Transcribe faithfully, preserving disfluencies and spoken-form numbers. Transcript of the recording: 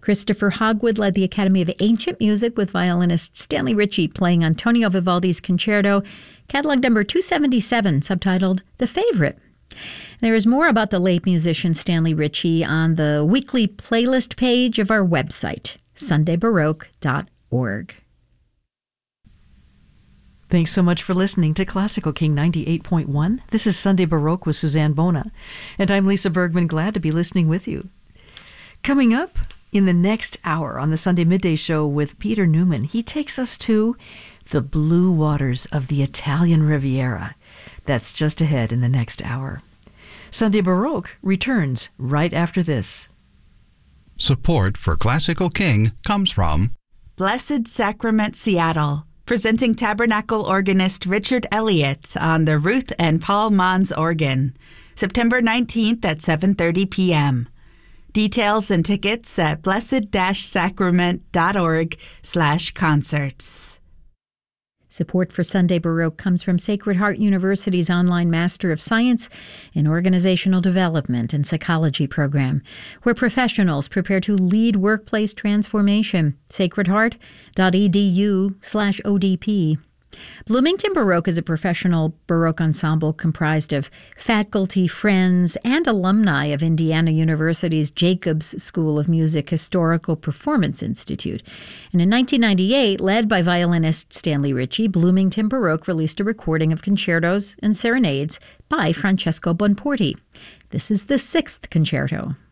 Christopher Hogwood led the Academy of Ancient Music with violinist Stanley Ritchie playing Antonio Vivaldi's Concerto, catalog number two seventy-seven, subtitled The Favorite. There is more about the late musician Stanley Ritchie on the weekly playlist page of our website, sunday baroque dot org. Thanks so much for listening to Classical King ninety-eight point one. This is Sunday Baroque with Suzanne Bona, and I'm Lisa Bergman, glad to be listening with you. Coming up in the next hour on the Sunday Midday Show with Peter Newman, he takes us to the blue waters of the Italian Riviera. That's just ahead in the next hour. Sunday Baroque returns right after this. Support for Classical King comes from Blessed Sacrament Seattle, presenting Tabernacle organist Richard Elliott on the Ruth and Paul Mons organ, September nineteenth at seven thirty p.m. Details and tickets at blessed dash sacrament dot org slash concerts. Support for Sunday Baroque comes from Sacred Heart University's online Master of Science in Organizational Development and Psychology program, where professionals prepare to lead workplace transformation. sacred heart dot e d u slash O D P. Bloomington Baroque is a professional Baroque ensemble comprised of faculty, friends, and alumni of Indiana University's Jacobs School of Music Historical Performance Institute. And in nineteen ninety-eight, led by violinist Stanley Ritchie, Bloomington Baroque released a recording of concertos and serenades by Francesco Bonporti. This is the sixth concerto.